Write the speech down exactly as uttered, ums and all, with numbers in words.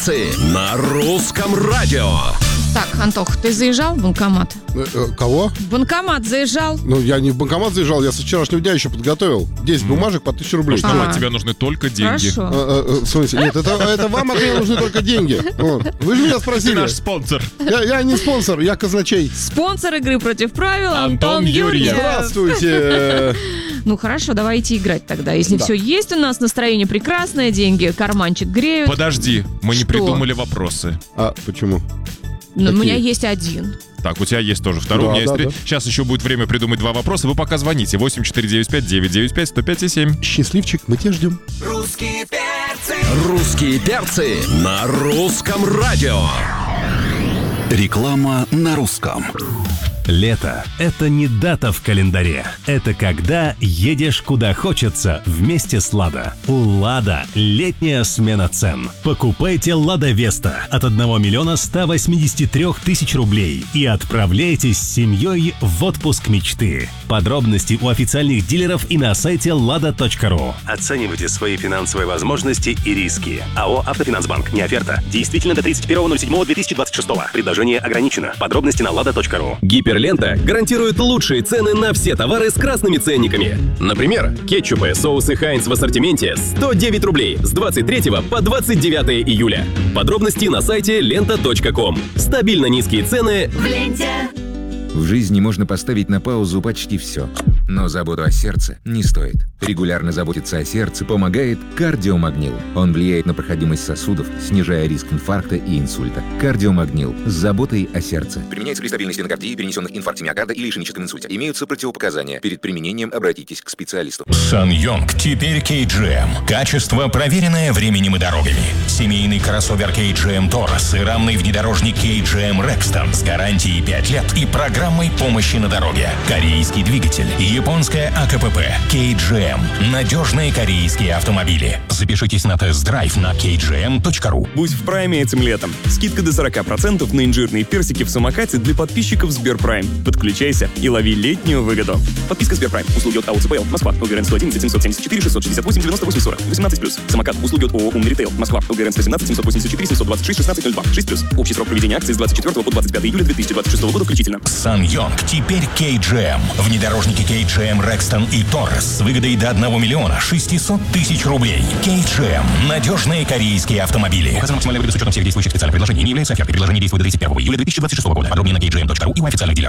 перцы на русском радио. Так, Антох, ты заезжал в банкомат? Э, э, кого? В банкомат заезжал? Ну, я не в банкомат заезжал, я со вчерашнего дня еще подготовил. десять бумажек по тысяче рублей. Потому что А. от тебя нужны только деньги. Хорошо. Э, э, В смысле? Нет, это, это вам от меня нужны только деньги. Вот. Вы же меня Ты спросили. наш спонсор. Я, я не спонсор, я казначей. Спонсор игры «Против правил» Антон, Антон Юрьев. Юрьев. Здравствуйте. Ну хорошо, давайте играть тогда. Если Да. все есть у нас, настроение прекрасное, деньги, карманчик греют. Подожди, мы не Что? придумали вопросы. А почему? Но у Какие? меня есть один. Так, у тебя есть тоже второй, Да, у меня есть да, три. да. Сейчас еще будет время придумать два вопроса. Вы пока звоните. восемь четыре девять пять девять девять пять сто пять и семь. Счастливчик, мы тебя ждем. Русские перцы на русском радио. Реклама на русском. Лето – это не дата в календаре. Это когда едешь куда хочется вместе с «Лада». У «Лада» летняя смена цен. Покупайте «Лада Веста» от одного миллиона ста восьмидесяти трёх тысяч рублей и отправляйтесь с семьей в отпуск мечты. Подробности у официальных дилеров и на сайте лада точка ру. Оценивайте свои финансовые возможности и риски. АО «Автофинансбанк». Не оферта. Действительно до тридцать первого ноль седьмого две тысячи двадцать шестого. Предложение ограничено. Подробности на лада точка ру. Гиперлента гарантирует лучшие цены на все товары с красными ценниками. Например, кетчупы, соусы Хайнц в ассортименте сто девять рублей с двадцать третьего по двадцать девятое июля. Подробности на сайте лента точка ком. Стабильно низкие цены в ленте. В жизни можно поставить на паузу почти все. Но заботу о сердце не стоит. Регулярно заботиться о сердце помогает кардиомагнил. Он влияет на проходимость сосудов, снижая риск инфаркта и инсульта. Кардиомагнил с заботой о сердце. Применяется при стабильной стенокардии, перенесенных инфаркте миокарда или ишемическом инсульте. Имеются противопоказания. Перед применением обратитесь к специалисту. SsangYong теперь кей джи эм. Качество, проверенное временем и дорогами. Семейный кроссовер кей джи эм Taurus и рамный внедорожник кей джи эм Rexton с гарантией пять лет и программой помощи на дороге. Корейский двигатель. Японская АКПП. кей джи эм. Надежные корейские автомобили. Запишитесь на тест-драйв на кей джи эм точка ру. Будь в прайме этим летом. Скидка до сорок процентов на инжирные персики в самокате для подписчиков Сберпрайм. Подключайся и лови летнюю выгоду. Подписка Сберпрайм. Услуги от АО ЦПЛ. Москва. ЛГРН сто одиннадцать семьсот семьдесят четыре шестьсот шестьдесят восемь девяносто восемь сорок. восемнадцать плюс. Самокат. Услуги от ООО «Умный ритейл». Москва. ЛГРН сто семнадцать семьсот восемьдесят четыре семьсот двадцать шесть шестнадцать ноль два. шесть плюс. Общий срок проведения акции с двадцать четвёртого по двадцать пятое июля две тысячи двадцать шестого года включительно. SsangYong теперь кей джи эм. Внедорожники кей джи эм Rexton и Taurus с выгодой до одного миллиона шестисот тысяч рублей. кей джи эм. Надежные корейские автомобили. Указано максимальное время с учетом всех действующих специальных предложений. Не является офертой. Предложение действует до тридцать первого июля две тысячи двадцать шестого года. Подробнее на кей джи эм точка ру и у официальных дилеров.